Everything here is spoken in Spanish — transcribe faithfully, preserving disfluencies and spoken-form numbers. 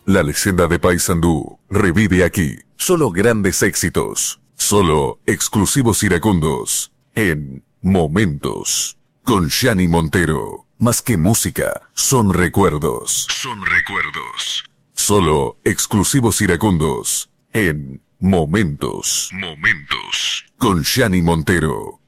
La leyenda de Paysandú revive aquí. Solo grandes éxitos. Solo exclusivos iracundos. En Momentos. Con Gianni Montero. Más que música, son recuerdos. Son recuerdos. Solo exclusivos iracundos. En Momentos. Momentos. Con Gianni Montero.